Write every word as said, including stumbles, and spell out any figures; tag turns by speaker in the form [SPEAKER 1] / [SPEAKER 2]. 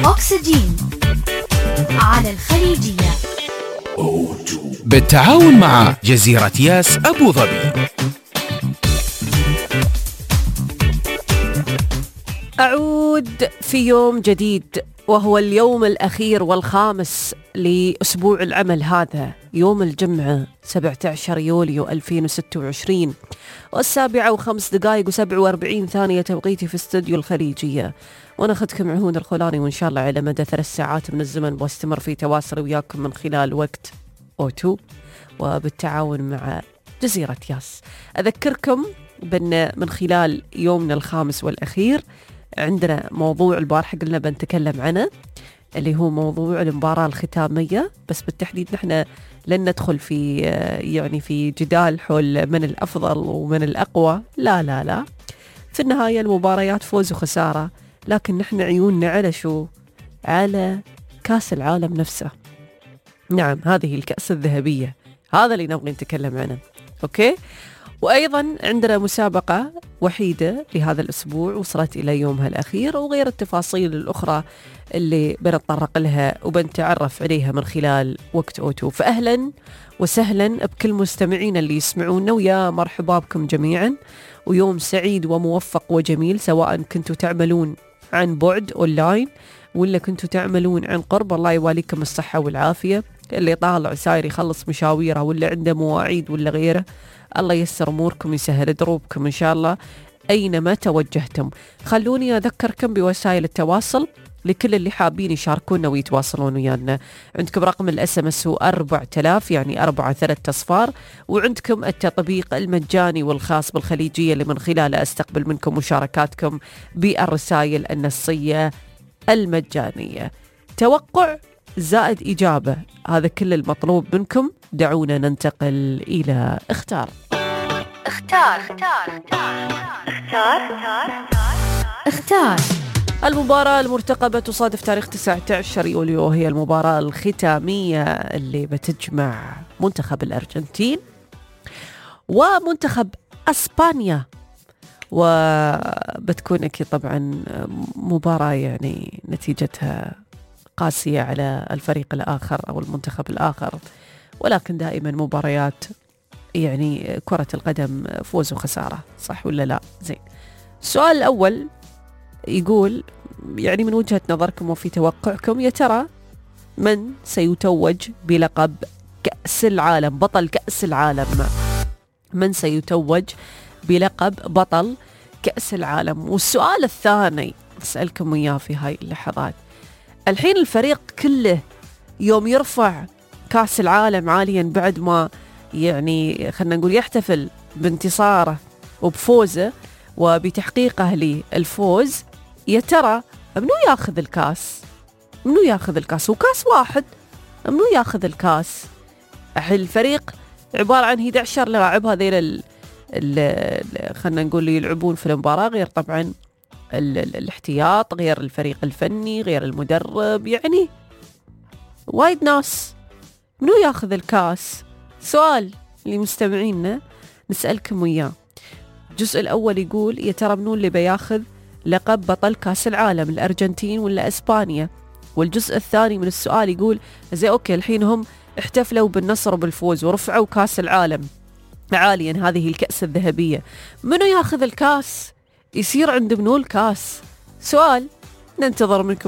[SPEAKER 1] أكسجين على الخليجية
[SPEAKER 2] بالتعاون مع جزيرة ياس أبو ظبي.
[SPEAKER 3] أعود في يوم جديد، وهو اليوم الأخير والخامس لأسبوع العمل هذا، يوم الجمعة سبعة عشر يوليو ألفين وستة وعشرين، والسابعة وخمس دقائق وسبع وأربعين ثانية توقيتي في استوديو الخليجية. وأنا أخذكم عهود الخولاني، وإن شاء الله على مدى ثلاث ساعات من الزمن بستمر في تواصل وياكم من خلال وقت أوتو وبالتعاون مع جزيرة ياس. أذكركم بأن من خلال يومنا الخامس والأخير عندنا موضوع البارحة قلنا بنتكلم عنه، اللي هو موضوع المباراة الختامية، بس بالتحديد نحن لن ندخل في يعني في جدال حول من الأفضل ومن الأقوى، لا لا لا، في النهاية المباريات فوز وخسارة، لكن نحن عيوننا على شو؟ على كاس العالم نفسه. نعم، هذه الكأس الذهبية، هذا اللي نبغي نتكلم عنه. أوكي، وأيضا عندنا مسابقة وحيدة لهذا الأسبوع وصلت إلى يومها الأخير، وغير التفاصيل الأخرى اللي بنتطرق لها وبنتعرف عليها من خلال وقت أوتو. فأهلا وسهلا بكل مستمعين اللي يسمعونا، ويا مرحبا بكم جميعا، ويوم سعيد وموفق وجميل، سواء كنتوا تعملون عن بعد أونلاين ولا كنتوا تعملون عن قرب. الله يواليكم الصحة والعافية، اللي طالع ساير يخلص مشاويره ولا عنده مواعيد ولا غيره، الله ييسر أموركم، يسهل دروبكم إن شاء الله أينما توجهتم. خلوني أذكركم بوسائل التواصل لكل اللي حابين يشاركونا ويتواصلون ويانا. عندكم رقم الاس ام اس هو أربعة آلاف، يعني أربعة ثلاثة أصفار، وعندكم التطبيق المجاني والخاص بالخليجية اللي من خلاله أستقبل منكم مشاركاتكم بالرسائل النصية المجانية. توقع زائد إجابة، هذا كل المطلوب منكم. دعونا ننتقل إلى اختار
[SPEAKER 1] اختار اختار اختار اختار
[SPEAKER 3] المباراة المرتقبة تصادف تاريخ تسعة عشر يوليو، وهي المباراة الختامية اللي بتجمع منتخب الأرجنتين ومنتخب أسبانيا، وبتكون أكيد طبعا مباراة يعني نتيجتها قاسية على الفريق الآخر أو المنتخب الآخر، ولكن دائما مباريات يعني كرة القدم فوز وخسارة، صح ولا لا؟ زين. السؤال الأول يقول يعني من وجهة نظركم وفي توقعكم، يا ترى من سيتوج بلقب كأس العالم، بطل كأس العالم؟ من سيتوج بلقب بطل كأس العالم؟ والسؤال الثاني أسألكم إياه في هاي اللحظات، الحين الفريق كله يوم يرفع كأس العالم عاليا بعد ما يعني خلنا نقول يحتفل بانتصاره وبفوزه وبتحقيقه للفوز، يا ترى منو ياخذ الكاس؟ منو ياخذ الكاس؟ وكاس واحد، منو ياخذ الكاس؟ الفريق عبارة عن أحد عشر لاعب، هذيل خلنا نقول اللي يلعبون في المباراة، غير طبعا ال ال الاحتياط، غير الفريق الفني، غير المدرب، يعني وايد ناس. منو ياخذ الكاس؟ سؤال لمستمعينا نسألكم وياه. الجزء الأول يقول يا ترى منو اللي بياخذ لقب بطل كاس العالم، الأرجنتين ولا أسبانيا؟ والجزء الثاني من السؤال يقول زي أوكي الحين هم احتفلوا بالنصر وبالفوز ورفعوا كاس العالم عاليا، هذه الكأس الذهبية، منو ياخذ الكاس؟ يصير عند منو الكاس؟ سؤال ننتظر منكم